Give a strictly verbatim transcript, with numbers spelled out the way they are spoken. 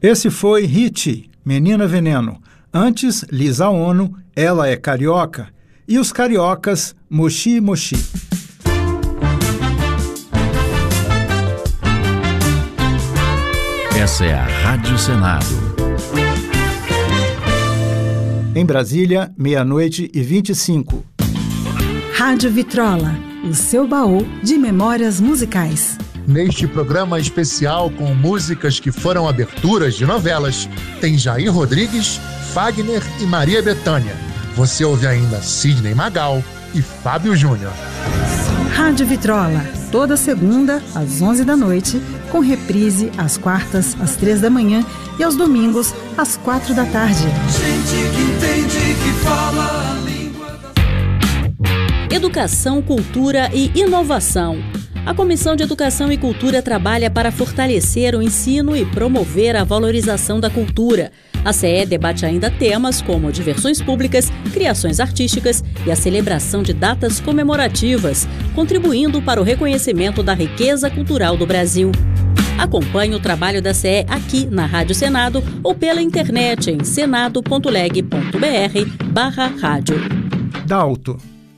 Esse foi Hit, Menina Veneno. Antes, Lisa Ono, Ela é Carioca. E os cariocas, Moshi Moshi. Essa é a Rádio Senado. Em Brasília, meia-noite e vinte e cinco. Rádio Vitrola, o seu baú de memórias musicais. Neste programa especial com músicas que foram aberturas de novelas, tem Jair Rodrigues, Fagner e Maria Bethânia. Você ouve ainda Sidney Magal e Fábio Júnior. Rádio Vitrola, toda segunda às onze da noite, com reprise às quartas às três da manhã e aos domingos às quatro da tarde. Gente que entende, que fala a língua da... Educação, cultura e inovação. A Comissão de Educação e Cultura trabalha para fortalecer o ensino e promover a valorização da cultura. A C E debate ainda temas como diversões públicas, criações artísticas e a celebração de datas comemorativas, contribuindo para o reconhecimento da riqueza cultural do Brasil. Acompanhe o trabalho da C E aqui na Rádio Senado ou pela internet em senado ponto leg ponto br barra rádio. Dalto.